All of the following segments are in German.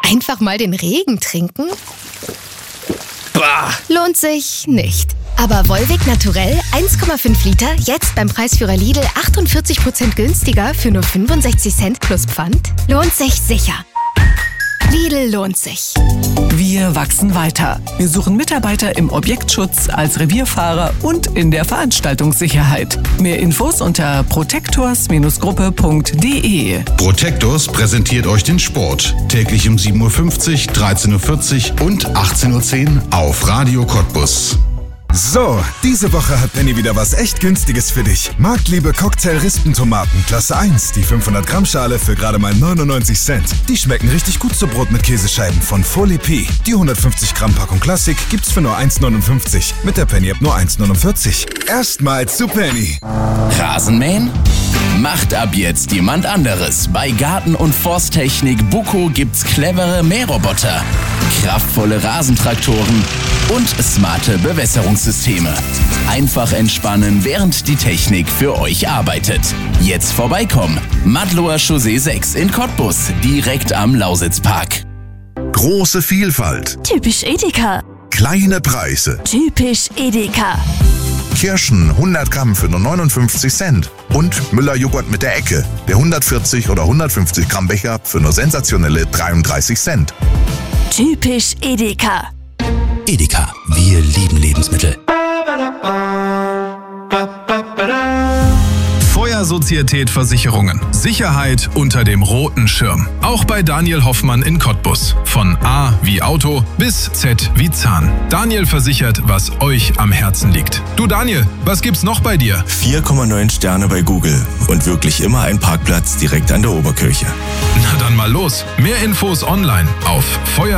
Einfach mal den Regen trinken? Bah. Lohnt sich nicht. Aber Volvic Naturell 1,5 Liter, jetzt beim Preisführer Lidl 48% günstiger für nur 65 Cent plus Pfand? Lohnt sich sicher. Lidl lohnt sich. Wir wachsen weiter. Wir suchen Mitarbeiter im Objektschutz, als Revierfahrer und in der Veranstaltungssicherheit. Mehr Infos unter protectors-gruppe.de. Protectors präsentiert euch den Sport. Täglich um 7.50 Uhr, 13.40 Uhr und 18.10 Uhr auf Radio Cottbus. So, diese Woche hat Penny wieder was echt Günstiges für dich. Marktliebe Cocktail-Rispentomaten, Klasse 1, die 500 Gramm Schale für gerade mal 99 Cent. Die schmecken richtig gut zu Brot mit Käsescheiben von Folie P. Die 150 Gramm Packung Klassik gibt's für nur 1,59. Mit der Penny-App nur 1,49. Erstmal zu Penny. Rasenmähen? Macht ab jetzt jemand anderes. Bei Garten- und Forsttechnik Buco gibt's clevere Mähroboter, kraftvolle Rasentraktoren und smarte Bewässerungssysteme. Einfach entspannen, während die Technik für euch arbeitet. Jetzt vorbeikommen. Madloher Chaussee 6 in Cottbus, direkt am Lausitzpark. Große Vielfalt. Typisch Edeka. Kleine Preise. Typisch Edeka. Kirschen 100 Gramm für nur 59 Cent. Und Müller-Joghurt mit der Ecke. Der 140 oder 150 Gramm Becher für nur sensationelle 33 Cent. Typisch Edeka. Edeka, wir lieben Lebensmittel. Feuersozietät Versicherungen. Sicherheit unter dem roten Schirm. Auch bei Daniel Hoffmann in Cottbus. Von A wie Auto bis Z wie Zahn. Daniel versichert, was euch am Herzen liegt. Du Daniel, was gibt's noch bei dir? 4,9 Sterne bei Google und wirklich immer ein Parkplatz direkt an der Oberkirche. Na dann mal los. Mehr Infos online auf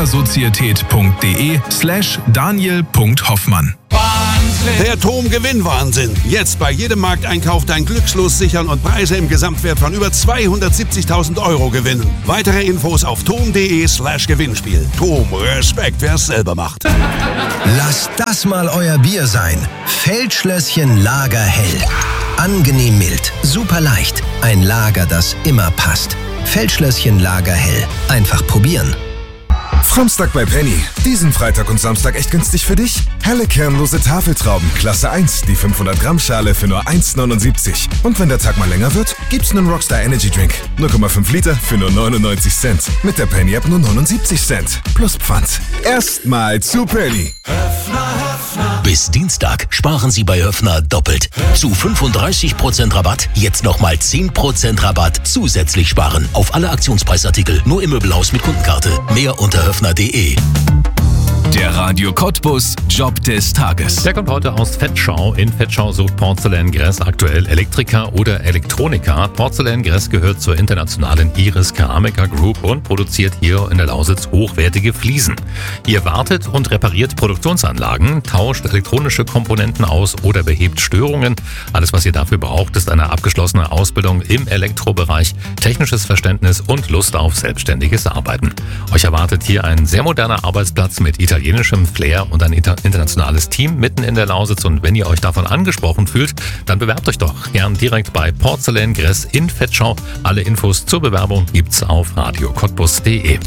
feuersozietät.de/daniel.hoffmann. Der TOM-Gewinnwahnsinn. Jetzt bei jedem Markteinkauf dein Glückslos sichern und Preise im Gesamtwert von über 270.000 Euro gewinnen. Weitere Infos auf tom.de/Gewinnspiel. TOM, Respekt, wer es selber macht. Lasst das mal euer Bier sein. Feldschlösschen Lagerhell. Angenehm mild, super leicht. Ein Lager, das immer passt. Feldschlösschen Lagerhell. Einfach probieren. Samstag bei Penny. Diesen Freitag und Samstag echt günstig für dich? Helle kernlose Tafeltrauben, Klasse 1, die 500 Gramm Schale für nur 1,79. Und wenn der Tag mal länger wird, gibt's einen Rockstar Energy Drink. 0,5 Liter für nur 99 Cent. Mit der Penny-App nur 79 Cent. Plus Pfand. Erstmal zu Penny. Bis Dienstag sparen Sie bei Höffner doppelt. Zu 35% Rabatt, jetzt nochmal 10% Rabatt zusätzlich sparen. Auf alle Aktionspreisartikel, nur im Möbelhaus mit Kundenkarte. Mehr unter höffner.de. Der Radio Cottbus Job des Tages. Der kommt heute aus Vetschau. In Vetschau sucht Porzellangress aktuell Elektriker oder Elektroniker. Porzellangress gehört zur internationalen Iris Keramica Group und produziert hier in der Lausitz hochwertige Fliesen. Ihr wartet und repariert Produktionsanlagen, tauscht elektronische Komponenten aus oder behebt Störungen. Alles, was ihr dafür braucht, ist eine abgeschlossene Ausbildung im Elektrobereich, technisches Verständnis und Lust auf selbstständiges Arbeiten. Euch erwartet hier ein sehr moderner Arbeitsplatz mit italienischem Flair und ein internationales Team mitten in der Lausitz. Und wenn ihr euch davon angesprochen fühlt, dann bewerbt euch doch gern direkt bei Porzellangress in Vetschau. Alle Infos zur Bewerbung gibt's auf radiocottbus.de.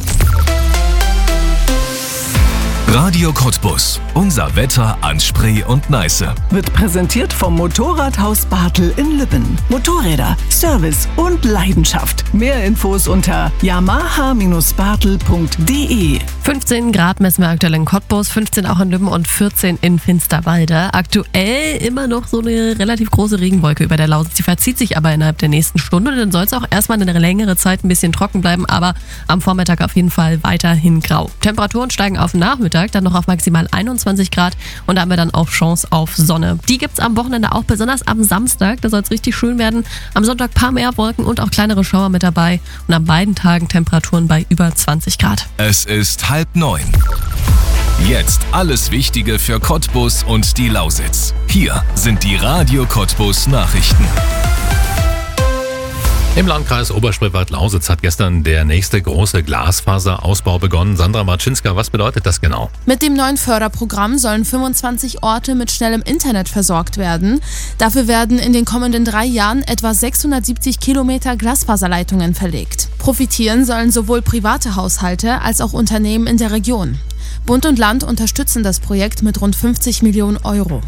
Radio Cottbus. Unser Wetter an Spree und Neiße. Wird präsentiert vom Motorradhaus Bartel in Lübben. Motorräder, Service und Leidenschaft. Mehr Infos unter yamaha-bartel.de. 15 Grad messen wir aktuell in Cottbus, 15 auch in Lübben und 14 in Finsterwalde. Aktuell immer noch so eine relativ große Regenwolke über der Lausitz. Die verzieht sich aber innerhalb der nächsten Stunde. Dann soll es auch erstmal eine längere Zeit ein bisschen trocken bleiben, aber am Vormittag auf jeden Fall weiterhin grau. Temperaturen steigen auf den Nachmittag dann noch auf maximal 21 Grad und da haben wir dann auch Chance auf Sonne. Die gibt es am Wochenende auch, besonders am Samstag. Da soll es richtig schön werden. Am Sonntag ein paar mehr Wolken und auch kleinere Schauer mit dabei. Und an beiden Tagen Temperaturen bei über 20 Grad. Es ist 8:30. Jetzt alles Wichtige für Cottbus und die Lausitz. Hier sind die Radio Cottbus Nachrichten. Im Landkreis Oberspreewald-Lausitz hat gestern der nächste große Glasfaserausbau begonnen. Sandra Marczynska, was bedeutet das genau? Mit dem neuen Förderprogramm sollen 25 Orte mit schnellem Internet versorgt werden. Dafür werden in den kommenden 3 Jahren etwa 670 Kilometer Glasfaserleitungen verlegt. Profitieren sollen sowohl private Haushalte als auch Unternehmen in der Region. Bund und Land unterstützen das Projekt mit rund 50 Millionen Euro.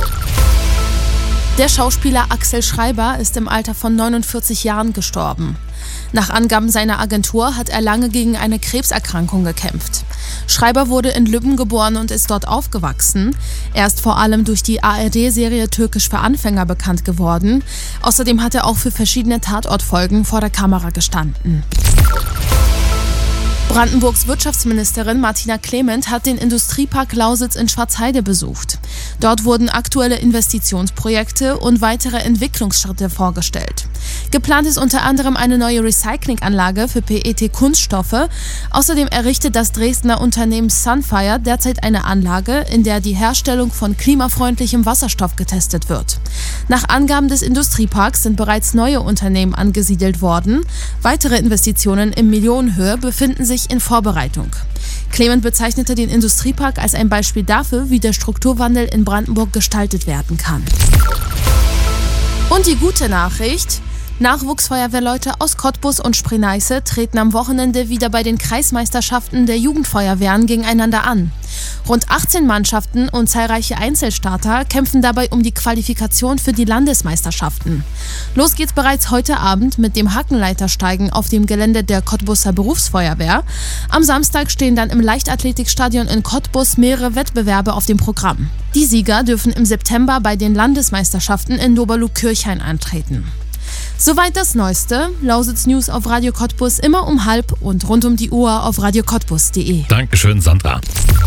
Der Schauspieler Axel Schreiber ist im Alter von 49 Jahren gestorben. Nach Angaben seiner Agentur hat er lange gegen eine Krebserkrankung gekämpft. Schreiber wurde in Lübben geboren und ist dort aufgewachsen. Er ist vor allem durch die ARD-Serie Türkisch für Anfänger bekannt geworden. Außerdem hat er auch für verschiedene Tatortfolgen vor der Kamera gestanden. Brandenburgs Wirtschaftsministerin Martina Clement hat den Industriepark Lausitz in Schwarzheide besucht. Dort wurden aktuelle Investitionsprojekte und weitere Entwicklungsschritte vorgestellt. Geplant ist unter anderem eine neue Recyclinganlage für PET-Kunststoffe. Außerdem errichtet das Dresdner Unternehmen Sunfire derzeit eine Anlage, in der die Herstellung von klimafreundlichem Wasserstoff getestet wird. Nach Angaben des Industrieparks sind bereits neue Unternehmen angesiedelt worden. Weitere Investitionen in Millionenhöhe befinden sich in Vorbereitung. Clement bezeichnete den Industriepark als ein Beispiel dafür, wie der Strukturwandel in Brandenburg gestaltet werden kann. Und die gute Nachricht: Nachwuchsfeuerwehrleute aus Cottbus und Spree-Neiße treten am Wochenende wieder bei den Kreismeisterschaften der Jugendfeuerwehren gegeneinander an. Rund 18 Mannschaften und zahlreiche Einzelstarter kämpfen dabei um die Qualifikation für die Landesmeisterschaften. Los geht's bereits heute Abend mit dem Hackenleitersteigen auf dem Gelände der Cottbuser Berufsfeuerwehr. Am Samstag stehen dann im Leichtathletikstadion in Cottbus mehrere Wettbewerbe auf dem Programm. Die Sieger dürfen im September bei den Landesmeisterschaften in Doberlug-Kirchhain antreten. Soweit das Neueste. Lausitz News auf Radio Cottbus immer um 12:30 und rund um die Uhr auf radiocottbus.de. Dankeschön, Sandra.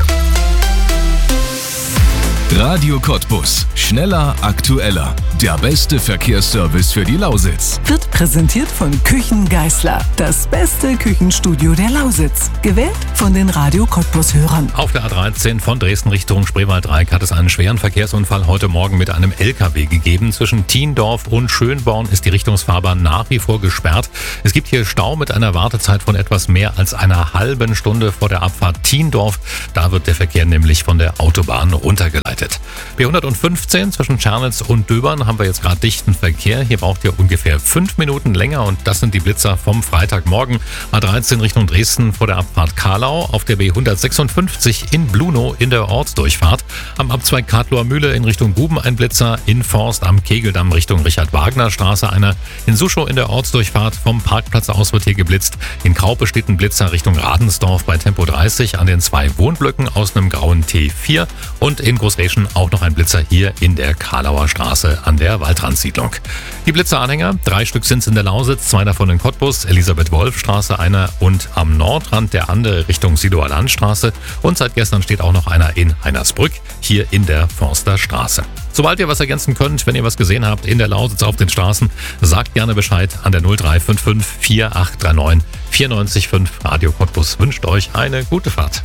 Radio Cottbus. Schneller, aktueller. Der beste Verkehrsservice für die Lausitz. Wird präsentiert von Küchen Geisler. Das beste Küchenstudio der Lausitz. Gewählt von den Radio Cottbus-Hörern. Auf der A13 von Dresden Richtung Spreewald-Dreieck hat es einen schweren Verkehrsunfall heute Morgen mit einem LKW gegeben. Zwischen Thiendorf und Schönborn ist die Richtungsfahrbahn nach wie vor gesperrt. Es gibt hier Stau mit einer Wartezeit von etwas mehr als einer halben Stunde vor der Abfahrt Thiendorf. Da wird der Verkehr nämlich von der Autobahn runtergeleitet. B115 zwischen Tschernitz und Döbern haben wir jetzt gerade dichten Verkehr. Hier braucht ihr ungefähr 5 Minuten länger und das sind die Blitzer vom Freitagmorgen. A13 Richtung Dresden vor der Abfahrt Kahlau, auf der B156 in Blunow in der Ortsdurchfahrt. Am Abzweig Kadlower Mühle in Richtung Guben ein Blitzer, in Forst am Kegeldamm Richtung Richard-Wagner-Straße einer. In Suschow in der Ortsdurchfahrt vom Parkplatz aus wird hier geblitzt. In Kraupe steht ein Blitzer Richtung Radensdorf bei Tempo 30 an den 2 Wohnblöcken aus einem grauen T4 und in Großreschen auch noch ein Blitzer hier in der Karlauer Straße an der Waldrandsiedlung. Die Blitzeranhänger, 3 Stück sind es in der Lausitz, 2 davon in Cottbus, Elisabeth-Wolf-Straße einer und am Nordrand der andere Richtung Sidower Landstraße und seit gestern steht auch noch einer in Heinersbrück, hier in der Forsterstraße. Sobald ihr was ergänzen könnt, wenn ihr was gesehen habt in der Lausitz auf den Straßen, sagt gerne Bescheid an der 0355 4839 94.5. Radio Cottbus wünscht euch eine gute Fahrt.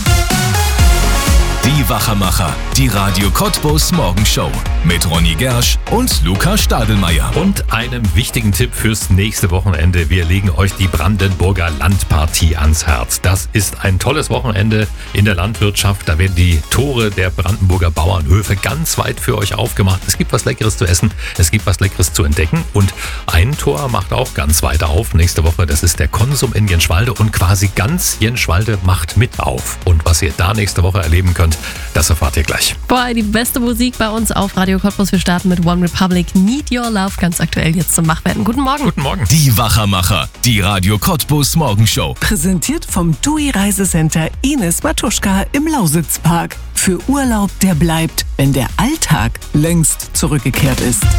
Die Wachermacher, die Radio Cottbus Morgenshow mit Ronny Gersch und Luca Stadelmeier. Und einem wichtigen Tipp fürs nächste Wochenende. Wir legen euch die Brandenburger Landpartie ans Herz. Das ist ein tolles Wochenende in der Landwirtschaft. Da werden die Tore der Brandenburger Bauernhöfe ganz weit für euch aufgemacht. Es gibt was Leckeres zu essen, es gibt was Leckeres zu entdecken. Und ein Tor macht auch ganz weit auf nächste Woche. Das ist der Konsum in Jenschwalde und quasi ganz Jenschwalde macht mit auf. Und was ihr da nächste Woche erleben könnt, das erfahrt ihr gleich. Boah, die beste Musik bei uns auf Radio Cottbus. Wir starten mit One Republic, Need Your Love, ganz aktuell jetzt zum Wachwerden. Guten Morgen. Guten Morgen. Die Wachermacher, die Radio Cottbus Morgenshow. Präsentiert vom TUI Reisecenter Ines Matuschka im Lausitzpark. Für Urlaub, der bleibt, wenn der Alltag längst zurückgekehrt ist.